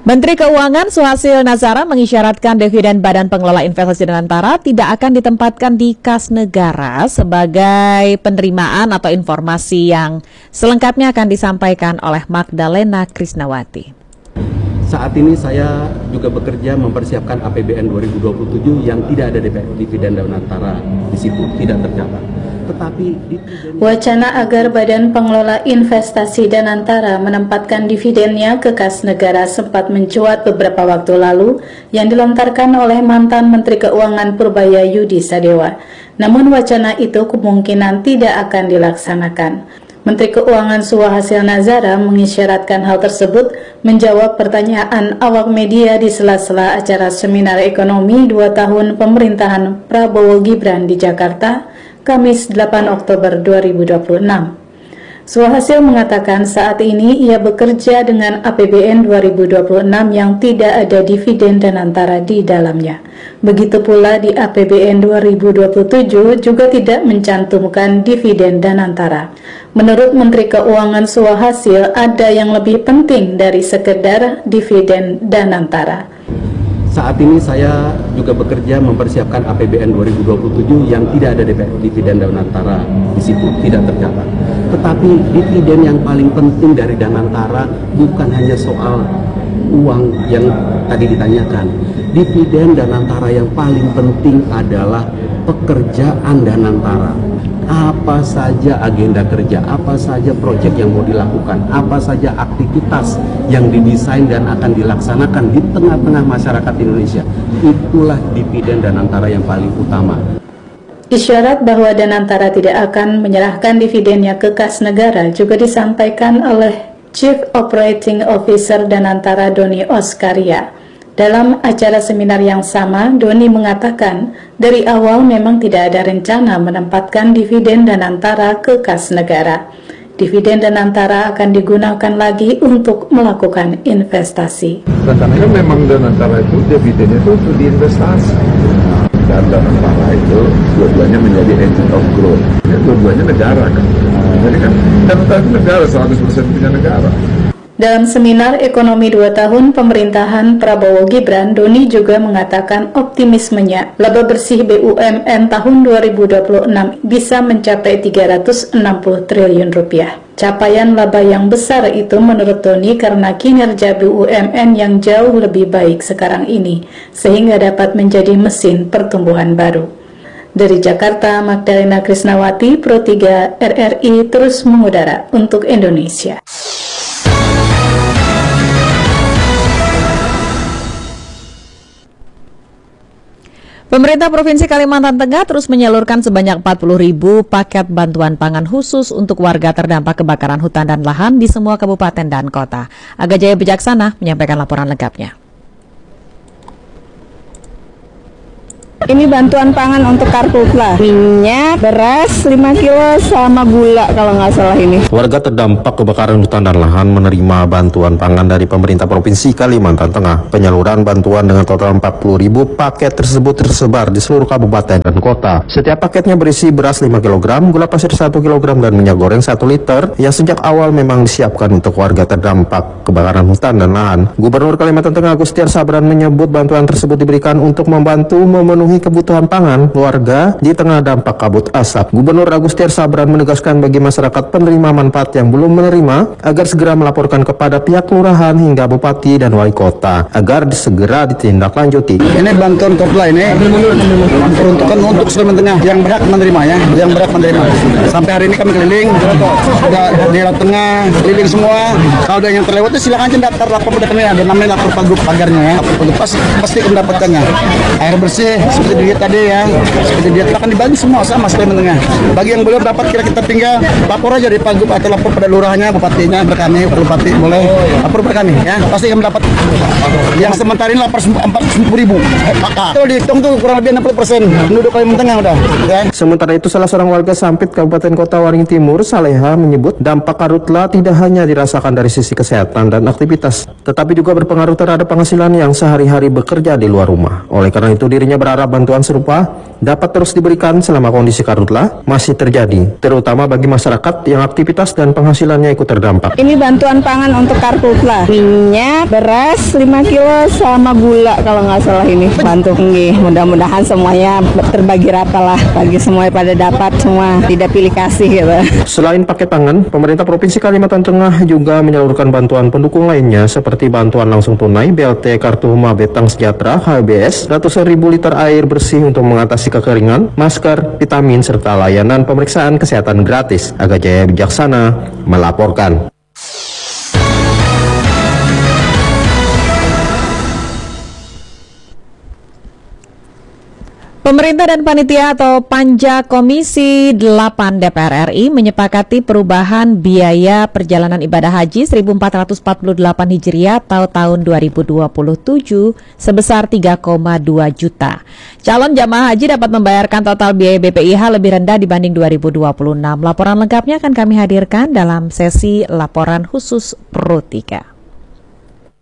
Menteri Keuangan Suhasil Nazara mengisyaratkan dividen Badan Pengelola Investasi Danantara tidak akan ditempatkan di kas negara sebagai penerimaan atau informasi yang selengkapnya akan disampaikan oleh Magdalena Krisnawati. Saat ini saya juga bekerja mempersiapkan APBN 2027 yang tidak ada dividen Danantara di situ, tidak tercatat. Wacana agar Badan Pengelola Investasi Danantara menempatkan dividennya ke kas negara sempat mencuat beberapa waktu lalu yang dilontarkan oleh mantan Menteri Keuangan Purbaya Yudi Sadewa. Namun wacana itu kemungkinan tidak akan dilaksanakan. Menteri Keuangan Suhasil Nazara mengisyaratkan hal tersebut menjawab pertanyaan awak media di sela-sela acara seminar ekonomi 2 tahun pemerintahan Prabowo Gibran di Jakarta, Kamis 8 Oktober 2026. Suhasil mengatakan saat ini ia bekerja dengan APBN 2026 yang tidak ada dividen Danantara di dalamnya. Begitu pula di APBN 2027 juga tidak mencantumkan dividen Danantara. Menurut Menteri Keuangan Suhasil, ada yang lebih penting dari sekedar dividen Danantara. Saat ini saya juga bekerja mempersiapkan APBN 2027 yang tidak ada dividen Danantara di situ, tidak tercatat. Tetapi dividen yang paling penting dari Danantara bukan hanya soal uang yang tadi ditanyakan. Dividen Danantara yang paling penting adalah pekerjaan Danantara. Apa saja agenda kerja, apa saja proyek yang mau dilakukan, apa saja aktivitas yang didesain dan akan dilaksanakan di tengah-tengah masyarakat Indonesia. Itulah dividen Danantara yang paling utama. Isyarat bahwa Danantara tidak akan menyerahkan dividennya ke kas negara juga disampaikan oleh Chief Operating Officer Danantara Doni Oskaria. Dalam acara seminar yang sama, Doni mengatakan dari awal memang tidak ada rencana menempatkan dividen Danantara ke kas negara. Dividen Danantara akan digunakan lagi untuk melakukan investasi. Karena memang Danantara itu dividennya itu untuk diinvestasi. Dan Danantara itu dua-duanya menjadi agent of growth. Ya, dua-duanya negara kan. Jadi kan Danantara itu negara, 100% punya negara. Dalam seminar ekonomi 2 tahun pemerintahan Prabowo Gibran, Doni juga mengatakan optimismenya laba bersih BUMN tahun 2026 bisa mencapai 360 triliun rupiah. Capaian laba yang besar itu menurut Doni karena kinerja BUMN yang jauh lebih baik sekarang ini, sehingga dapat menjadi mesin pertumbuhan baru. Dari Jakarta, Magdalena Krisnawati, Pro 3 RRI terus mengudara untuk Indonesia. Pemerintah Provinsi Kalimantan Tengah terus menyalurkan sebanyak 40.000 paket bantuan pangan khusus untuk warga terdampak kebakaran hutan dan lahan di semua kabupaten dan kota. Aga Jaya Bijaksana menyampaikan laporan lengkapnya. Ini bantuan pangan untuk karhutla, minyak, beras 5 kilo sama gula kalau nggak salah ini. Warga terdampak kebakaran hutan dan lahan menerima bantuan pangan dari pemerintah Provinsi Kalimantan Tengah. Penyaluran bantuan dengan total 40.000 paket tersebut tersebar di seluruh kabupaten dan kota. Setiap paketnya berisi beras 5 kg, gula pasir 1 kg, dan minyak goreng 1 liter yang sejak awal memang disiapkan untuk warga terdampak kebakaran hutan dan lahan. Gubernur Kalimantan Tengah Agustiar Sabran menyebut bantuan tersebut diberikan untuk membantu memenuhi kebutuhan pangan warga di tengah dampak kabut asap. Gubernur Agustiar Sabran menegaskan bagi masyarakat penerima manfaat yang belum menerima agar segera melaporkan kepada pihak kelurahan hingga bupati dan wali kota agar segera ditindaklanjuti. Ini bantuan kopla ini peruntukan untuk Kalimantan Tengah yang berhak menerima ya, yang berhak menerima. Sampai hari ini kami keliling, sudah daerah tengah keliling semua. Kalau ada yang terlewat silakan aja daftar lapor pada kami, ada namanya lapor pagub pagarnya ya, lapor pagub pasti mendapatkannya. Air bersih seperti diet tadi ya, seperti diet akan dibagi semua sama Kalimantan Tengah. Bagi yang belum dapat kita tinggal lapor aja di pagub atau lapor pada lurahnya, bupatinya, berkami, bupati boleh lapor berkami ya, pasti akan mendapat. Yang sementara ini lapor 40.000 kakak. Itu dihitung tuh kurang lebih 60% penduduk Kalimantan Tengah udah. Ya. Sementara itu salah seorang warga Sampit Kabupaten Kota Waringin Timur, Saleha, menyebut dampak karhutla tidak hanya dirasakan dari sisi kesehatan dan aktivitas, tetapi juga berpengaruh terhadap penghasilan yang sehari-hari bekerja di luar rumah. Oleh karena itu dirinya berharap bantuan serupa dapat terus diberikan selama kondisi karhutla masih terjadi, terutama bagi masyarakat yang aktivitas dan penghasilannya ikut terdampak. Ini bantuan pangan untuk karhutla, minyak, beras 5 kilo sama gula kalau nggak salah ini. Bantu mudah-mudahan semuanya terbagi rata lah, bagi semua pada dapat semua, tidak pilih kasih gitu. Selain paket pangan, pemerintah Provinsi Kalimantan Tengah juga menyalurkan bantuan pendukung lainnya seperti bantuan langsung tunai, BLT Kartu Mabetang Sejahtera, HBS, ratusan ribu liter air bersih untuk mengatasi kekeringan, masker, vitamin, serta layanan pemeriksaan kesehatan gratis. Aga Jaya Bijaksana melaporkan. Pemerintah dan panitia atau Panja Komisi 8 DPR RI menyepakati perubahan biaya perjalanan ibadah haji 1448 Hijriah atau tahun 2027 sebesar 3,2 juta. Calon jamaah haji dapat membayarkan total biaya BPIH lebih rendah dibanding 2026. Laporan lengkapnya akan kami hadirkan dalam sesi laporan khusus Pro 3.